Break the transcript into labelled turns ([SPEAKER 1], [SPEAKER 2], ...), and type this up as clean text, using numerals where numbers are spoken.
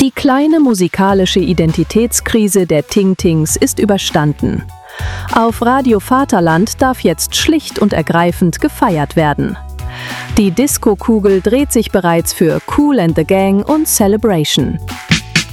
[SPEAKER 1] Die kleine musikalische Identitätskrise der Ting Tings ist überstanden. Auf Radio Vaterland darf jetzt schlicht und ergreifend gefeiert werden. Die Disco-Kugel dreht sich bereits für Kool and the Gang und Celebration.